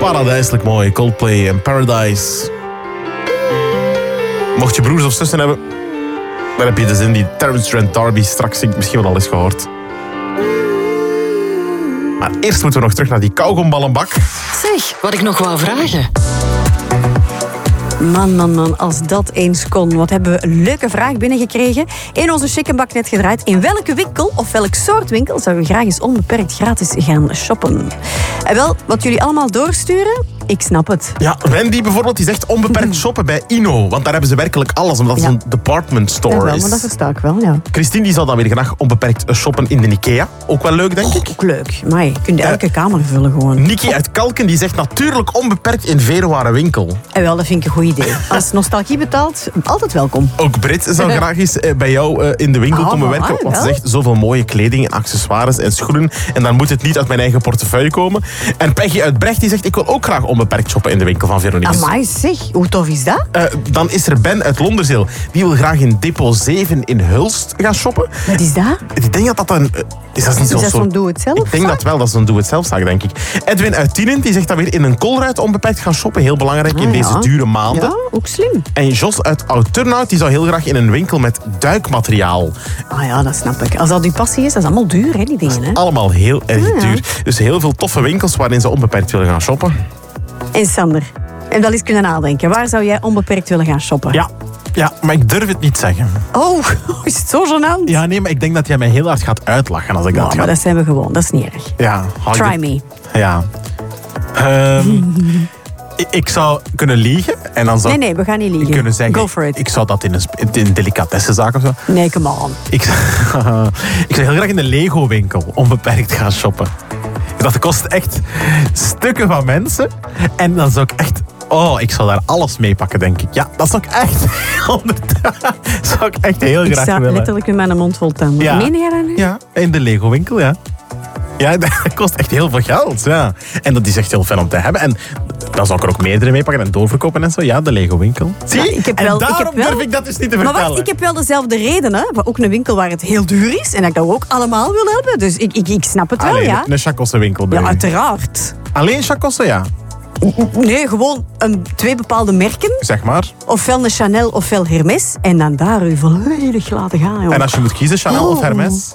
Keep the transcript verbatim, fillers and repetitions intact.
paradijselijk mooi. Coldplay en Paradise. Mocht je broers of zussen hebben, dan heb je de zin die Terence Trent D'Arby straks zingt misschien wel al eens gehoord. Maar eerst moeten we nog terug naar die kauwgomballenbak. Zeg, wat ik nog wou vragen. Man, man, man, als dat eens kon. Wat hebben we een leuke vraag binnengekregen. In onze chickenbak net gedraaid. In welke winkel of welk soort winkel zou je graag eens onbeperkt gratis gaan shoppen? En wel, wat jullie allemaal doorsturen, ik snap het. Ja, Wendy bijvoorbeeld, die zegt onbeperkt shoppen bij Inno. Want daar hebben ze werkelijk alles, omdat het Ja. een department store Ja, wel, is. maar dat versta ik wel, ja. Christine die zal dan weer graag onbeperkt shoppen in de Ikea. Ook wel leuk, denk ik. Ook leuk. Maar je kunt elke kamer vullen gewoon. Nikki uit Kalken die zegt natuurlijk onbeperkt in Veerwaren winkel. En wel, dat vind ik een goed idee. Als nostalgie betaalt, altijd welkom. Ook Brit zou graag eens eh, bij jou eh, in de winkel Ah, komen werken. ah, Want ze wel. zegt zoveel mooie kleding, accessoires en schoenen. En dan moet het niet uit mijn eigen portefeuille komen. En Peggy uit Brecht die zegt ik wil ook graag onbeperkt shoppen in de winkel van Veronique. Amai, zeg. Hoe tof is dat? Uh, dan is er Ben uit Londerzeel. Die wil graag in Depot zeven in Hulst gaan shoppen. Wat is dat? Ik denk dat dat een... uh, is dat niet Is zo'n dat soort- zo'n doe-het-zelf? Ik denk dat wel, dat is een doe-het-zelf-zaak, denk ik. Edwin uit Tienen, die zegt dat weer in een Colruyt onbeperkt gaan shoppen. Heel belangrijk in Ah, deze ja. dure maanden. Ja, ook slim. En Jos uit Oud-Turnhout, die zou heel graag in een winkel met duikmateriaal. Ah ja, dat snap ik. Als dat uw passie is, dat is allemaal duur, hè, die dingen. Hè? Allemaal heel erg Ah, ja. duur. Dus heel veel toffe winkels waarin ze onbeperkt willen gaan shoppen. En Sander, en wel eens kunnen nadenken. Waar zou jij onbeperkt willen gaan shoppen? Ja, ja, maar ik durf het niet zeggen. Oh, is het zo gênant? Ja, nee, maar ik denk dat jij mij heel hard gaat uitlachen als ik Ja, dat ga. maar dat zijn we gewoon. Dat is niet erg. Ja, hou Try je- me. Ja. Ehm, ik, ik zou kunnen liegen en dan zou Nee, nee, we gaan niet liegen. ik kunnen zeggen... Go for it. Ik zou dat in een, sp- in een delicatessenzaak of zo... Nee, come on. Ik, zou- ik zou heel graag in de Lego-winkel onbeperkt gaan shoppen. Dat kost echt stukken van mensen. En dan zou ik echt... Oh, ik zou daar alles mee pakken, denk ik. Ja, dat zou ik echt... zou ik echt heel Ik graag sta willen. letterlijk met mijn mond vol tanden. Ja. Meen jij dat nu? Ja, in de Lego-winkel, ja. Ja, dat kost echt heel veel geld, ja. En dat is echt heel fijn om te hebben. En dan zou ik er ook meerdere mee pakken en doorverkopen en zo. Ja, de Lego-winkel. Zie, Ja, ik heb en wel- ik daarom heb wel- durf ik dat dus niet te Maar vertellen. wacht, ik heb wel dezelfde reden, hè. Maar ook een winkel waar het heel duur is. En dat ik dat ook allemaal wil hebben. Dus ik, ik, ik snap het wel, Allee, ja. een Chacosse-winkel bij Ja, u. uiteraard. Alleen Chacosse, ja. Nee, gewoon een, twee bepaalde merken. Zeg maar. Ofwel een Chanel ofwel Hermes. En dan daar u volledig laten gaan, joh. En als je moet kiezen, Chanel of Oh. Hermes?